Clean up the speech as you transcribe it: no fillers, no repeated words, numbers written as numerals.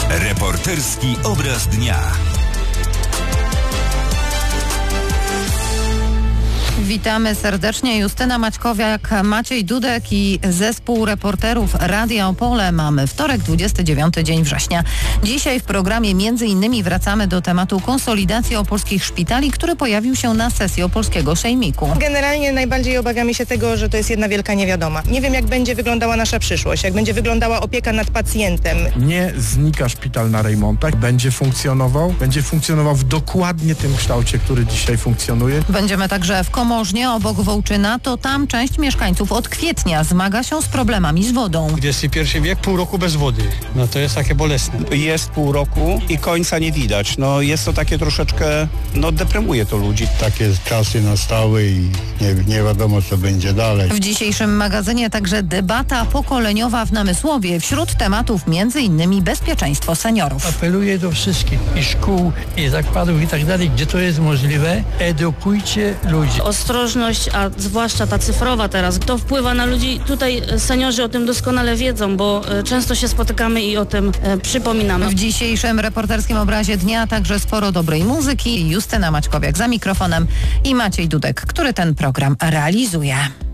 Reporterski obraz dnia. Witamy serdecznie. Justyna Maćkowiak, Maciej Dudek i zespół reporterów Radia Opole. Mamy wtorek, 29 dzień września. Dzisiaj w programie m.in. wracamy do tematu konsolidacji opolskich szpitali, który pojawił się na sesji opolskiego sejmiku. Generalnie najbardziej obawiamy się tego, że to jest jedna wielka niewiadoma. Nie wiem, jak będzie wyglądała nasza przyszłość, jak będzie wyglądała opieka nad pacjentem. Nie znika szpital na Rejmontach, będzie funkcjonował w dokładnie tym kształcie, który dzisiaj funkcjonuje. Będziemy także w Komorznie, obok Wołczyna, to tam część mieszkańców od kwietnia zmaga się z problemami z wodą. XXI wiek, pół roku bez wody. No to jest takie bolesne. Jest pół roku i końca nie widać. No jest to takie troszeczkę, deprymuje to ludzi. Takie czasy nastały i nie wiadomo, co będzie dalej. W dzisiejszym magazynie także debata pokoleniowa w Namysłowie. Wśród tematów m.in. bezpieczeństwo seniorów. Apeluję do wszystkich i szkół, i zakładów i tak dalej, gdzie to jest możliwe, edukujcie ludzi. Ostrożność, a zwłaszcza ta cyfrowa teraz, to wpływa na ludzi. Tutaj seniorzy o tym doskonale wiedzą, bo często się spotykamy i o tym przypominamy. W dzisiejszym reporterskim obrazie dnia także sporo dobrej muzyki. Justyna Maćkowiak za mikrofonem i Maciej Dudek, który ten program realizuje.